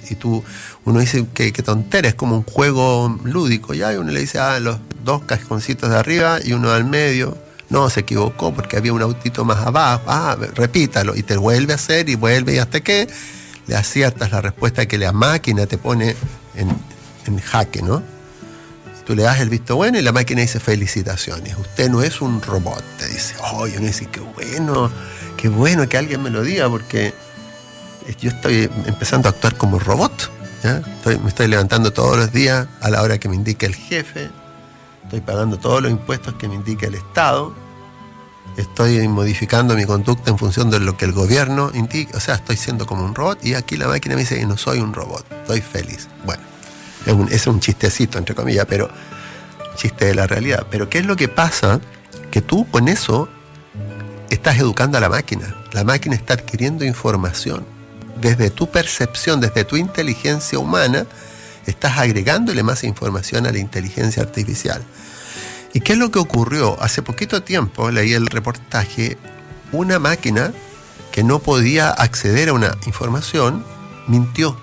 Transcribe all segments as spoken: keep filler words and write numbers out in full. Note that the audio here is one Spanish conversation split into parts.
y tú, uno dice que, que tontera, es como un juego lúdico, ya, y uno le dice, ah, los dos cajoncitos de arriba y uno al medio, no, se equivocó porque había un autito más abajo, ah, repítalo, y te vuelve a hacer y vuelve, y hasta que le aciertas la respuesta que la máquina te pone en, en jaque, ¿no? Tú le das el visto bueno y la máquina dice, felicitaciones, usted no es un robot, te dice. Oh, y uno dice, qué bueno, qué bueno que alguien me lo diga, porque yo estoy empezando a actuar como robot, ¿ya? Estoy, me estoy levantando todos los días a la hora que me indique el jefe, estoy pagando todos los impuestos que me indique el Estado, estoy modificando mi conducta en función de lo que el gobierno indica, o sea, estoy siendo como un robot, y aquí la máquina me dice que no soy un robot, estoy feliz. Bueno, es un, es un chistecito, entre comillas, pero un chiste de la realidad. Pero ¿qué es lo que pasa? Que tú con eso estás educando a la máquina. La máquina está adquiriendo información. Desde tu percepción, desde tu inteligencia humana, estás agregándole más información a la inteligencia artificial. ¿Y qué es lo que ocurrió? Hace poquito tiempo leí el reportaje, una máquina que no podía acceder a una información, mintió.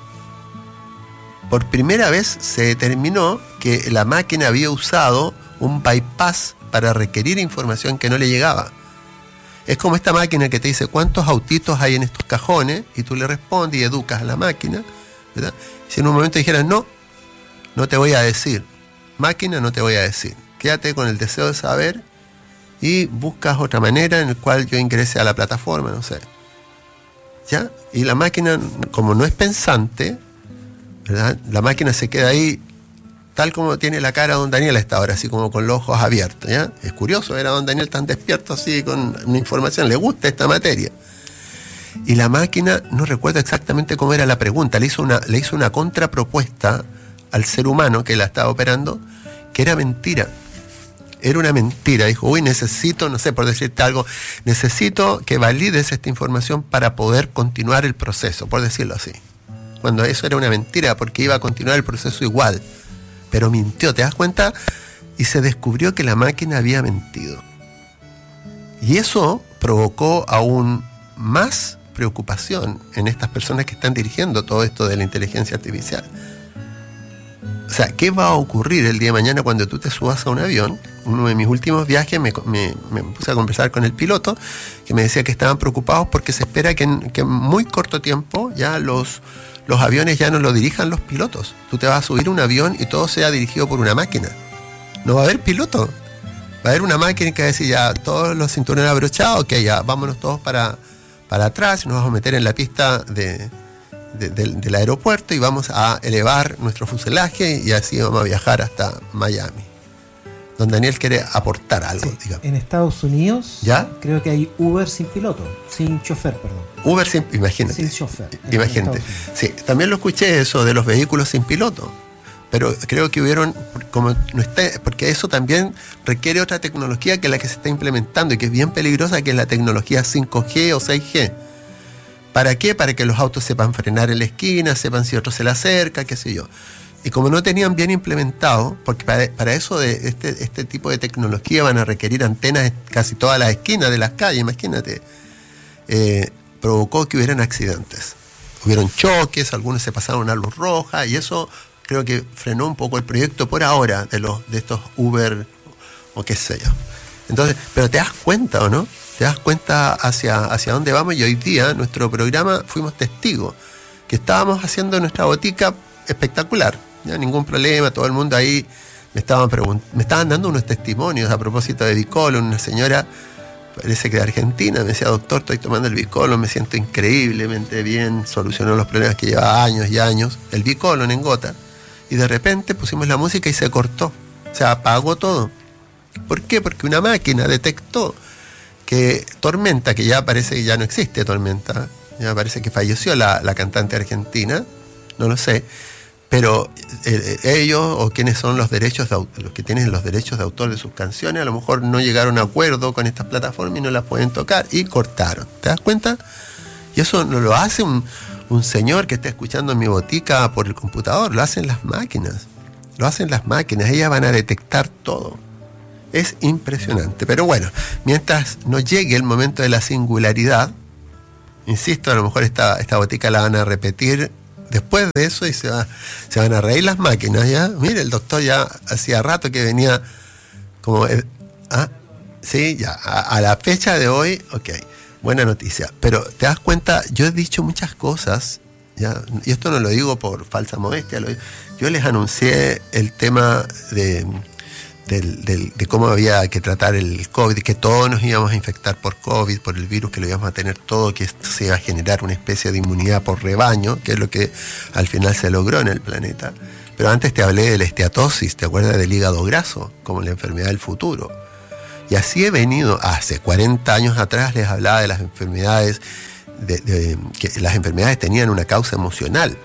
Por primera vez se determinó que la máquina había usado un bypass para requerir información que no le llegaba. Es como esta máquina que te dice cuántos autitos hay en estos cajones, y tú le respondes y educas a la máquina, ¿verdad? Si en un momento dijeras, no, no te voy a decir, máquina, no te voy a decir, quédate con el deseo de saber y buscas otra manera en la cual yo ingrese a la plataforma, no sé. ¿Ya? Y la máquina, como no es pensante, ¿verdad? La máquina se queda ahí tal como tiene la cara don Daniel a esta hora, así como con los ojos abiertos, ¿ya? Es curioso ver a don Daniel tan despierto así con una información, le gusta esta materia. Y la máquina no recuerda exactamente cómo era la pregunta, le hizo una, le hizo una contrapropuesta al ser humano que la estaba operando, que era mentira. Era una mentira. Dijo, uy, necesito, no sé, por decirte algo, necesito que valides esta información para poder continuar el proceso, por decirlo así. Cuando eso era una mentira, porque iba a continuar el proceso igual. Pero mintió, ¿te das cuenta? Y se descubrió que la máquina había mentido. Y eso provocó aún más preocupación en estas personas que están dirigiendo todo esto de la inteligencia artificial. O sea, ¿qué va a ocurrir el día de mañana cuando tú te subas a un avión? Uno de mis últimos viajes me, me, me puse a conversar con el piloto, que me decía que estaban preocupados porque se espera que en, que en muy corto tiempo ya los, los aviones ya no lo dirijan los pilotos. Tú te vas a subir a un avión y todo sea dirigido por una máquina. No va a haber piloto. Va a haber una máquina que va a decir, ya, todos los cinturones abrochados, ok, ya, vámonos todos para, para atrás, nos vamos a meter en la pista de... De, de, del aeropuerto y vamos a elevar nuestro fuselaje y así vamos a viajar hasta Miami. Don Daniel quiere aportar algo, sí, digamos. En Estados Unidos, ¿ya? Creo que hay Uber sin piloto, sin chofer, perdón. Uber sin, imagínate. Sin chofer. Imagínate. Sí, también lo escuché eso de los vehículos sin piloto, pero creo que hubieron, como no está, porque eso también requiere otra tecnología que es la que se está implementando y que es bien peligrosa, que es la tecnología cinco G o seis G. ¿Para qué? Para que los autos sepan frenar en la esquina, sepan si otro se le acerca, qué sé yo. Y como no tenían bien implementado, porque para, para eso de este, este tipo de tecnología van a requerir antenas en casi todas las esquinas de las calles, imagínate, eh, provocó que hubieran accidentes. Hubieron choques, algunos se pasaron a luz roja, y eso creo que frenó un poco el proyecto por ahora de, los, de estos Uber o qué sé yo. Entonces, pero te das cuenta, ¿o no? Te das cuenta hacia, hacia dónde vamos, y hoy día nuestro programa fuimos testigos, que estábamos haciendo nuestra botica espectacular, ya ningún problema, todo el mundo ahí me estaban pregunt- me estaban dando unos testimonios a propósito de Bicolon, una señora, parece que de Argentina, me decía, doctor, estoy tomando el Bicolon, me siento increíblemente bien, solucionó los problemas que llevaba años y años, el Bicolon en gota, y de repente pusimos la música y se cortó, o sea, apagó todo. ¿Por qué? Porque una máquina detectó que Tormenta, que ya parece que ya no existe Tormenta, ya parece que falleció la, la cantante argentina, no lo sé, pero eh, ellos o quienes son los derechos de, los que tienen los derechos de autor de sus canciones, a lo mejor no llegaron a acuerdo con estas plataformas y no las pueden tocar y cortaron. ¿Te das cuenta? Y eso no lo hace un, un señor que está escuchando en mi botica por el computador, lo hacen las máquinas, lo hacen las máquinas, ellas van a detectar todo. Es impresionante, pero bueno, mientras no llegue el momento de la singularidad, insisto, a lo mejor esta, esta botica la van a repetir después de eso y se, va, se van a reír las máquinas, ¿ya? Mire, el doctor ya hacía rato que venía como... Eh, ¿ah? Sí, ya, a, a la fecha de hoy, ok, buena noticia. Pero te das cuenta, yo he dicho muchas cosas, ¿ya? Y esto no lo digo por falsa modestia, lo, yo les anuncié el tema de... Del, del, de cómo había que tratar el COVID, que todos nos íbamos a infectar por COVID, por el virus, que lo íbamos a tener todo, que esto se iba a generar una especie de inmunidad por rebaño, que es lo que al final se logró en el planeta. Pero antes te hablé de la esteatosis, ¿te acuerdas del hígado graso? Como la enfermedad del futuro. Y así he venido, hace cuarenta años atrás les hablaba de las enfermedades, de, de, que las enfermedades tenían una causa emocional.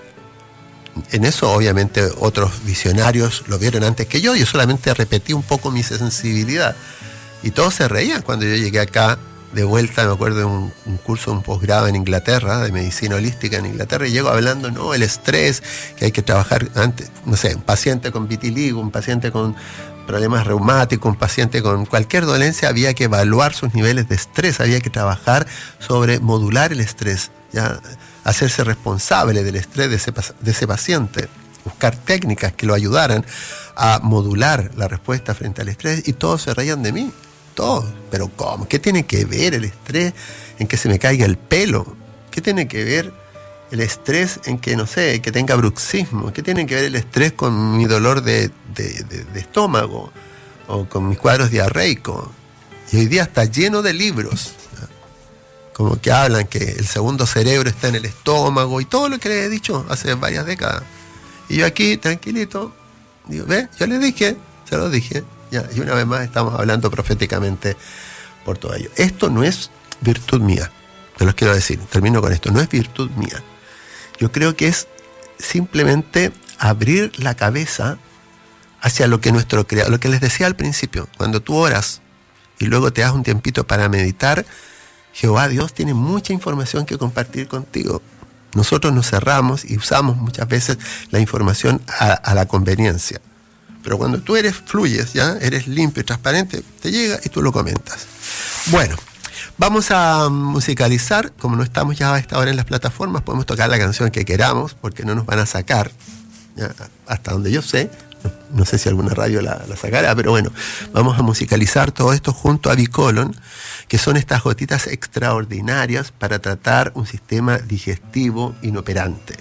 En eso obviamente otros visionarios lo vieron antes que yo, yo solamente repetí un poco mi sensibilidad y todos se reían cuando yo llegué acá de vuelta. Me acuerdo de un, un curso, un posgrado en Inglaterra, de medicina holística en Inglaterra, y llego hablando, no, el estrés, que hay que trabajar antes, no sé, un paciente con vitiligo, un paciente con problemas reumáticos, un paciente con cualquier dolencia, había que evaluar sus niveles de estrés, había que trabajar sobre modular el estrés, ya hacerse responsable del estrés de ese, de ese paciente, buscar técnicas que lo ayudaran a modular la respuesta frente al estrés, y todos se reían de mí, todos. Pero ¿cómo? ¿Qué tiene que ver el estrés en que se me caiga el pelo? ¿Qué tiene que ver el estrés en que, no sé, que tenga bruxismo? ¿Qué tiene que ver el estrés con mi dolor de, de, de, de estómago o con mis cuadros diarreicos? Y hoy día está lleno de libros, como que hablan que el segundo cerebro está en el estómago y todo lo que les he dicho hace varias décadas. Y yo aquí, tranquilito, digo, ve, yo les dije, se lo dije, ya, y una vez más estamos hablando proféticamente por todo ello. Esto no es virtud mía, te lo quiero decir, termino con esto, no es virtud mía. Yo creo que es simplemente abrir la cabeza hacia lo que nuestro creador, lo que les decía al principio, cuando tú oras y luego te das un tiempito para meditar, Jehová Dios tiene mucha información que compartir contigo. Nosotros nos cerramos y usamos muchas veces la información a, a la conveniencia. Pero cuando tú eres, fluyes, ya eres limpio y transparente, te llega y tú lo comentas. Bueno, vamos a musicalizar. Como no estamos ya a esta hora en las plataformas, podemos tocar la canción que queramos, porque no nos van a sacar, ya, hasta donde yo sé. No, no sé si alguna radio la, la sacará, pero bueno, vamos a musicalizar todo esto junto a Bicolon, que son estas gotitas extraordinarias para tratar un sistema digestivo inoperante.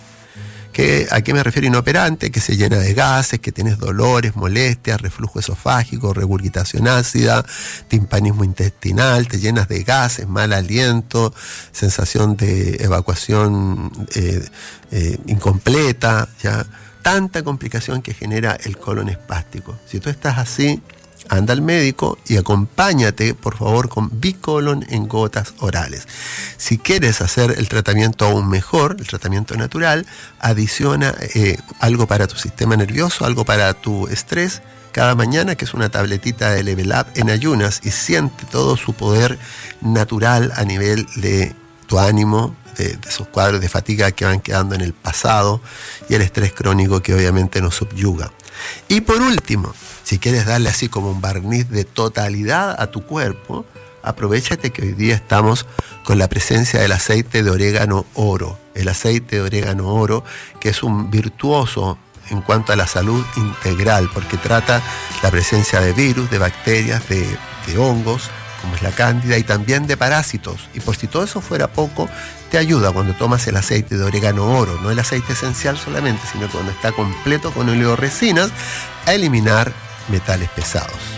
¿Qué, ¿A qué me refiero inoperante? Que se llena de gases, que tienes dolores, molestias, reflujo esofágico, regurgitación ácida, timpanismo intestinal, te llenas de gases, mal aliento, sensación de evacuación eh, eh, incompleta, ¿ya? Tanta complicación que genera el colon espástico. Si tú estás así, anda al médico y acompáñate, por favor, con Bicolon en gotas orales. Si quieres hacer el tratamiento aún mejor, el tratamiento natural, adiciona eh, algo para tu sistema nervioso, algo para tu estrés, cada mañana, que es una tabletita de Level Up en ayunas, y siente todo su poder natural a nivel de tu ánimo, de, de esos cuadros de fatiga que van quedando en el pasado y el estrés crónico que obviamente nos subyuga. Y por último, si quieres darle así como un barniz de totalidad a tu cuerpo, aprovéchate que hoy día estamos con la presencia del aceite de orégano oro. El aceite de orégano oro, que es un virtuoso en cuanto a la salud integral, porque trata la presencia de virus, de bacterias, de, de hongos, como es la cándida, y también de parásitos. Y por si todo eso fuera poco, te ayuda cuando tomas el aceite de orégano oro, no el aceite esencial solamente, sino cuando está completo con oleoresinas, a eliminar metales pesados.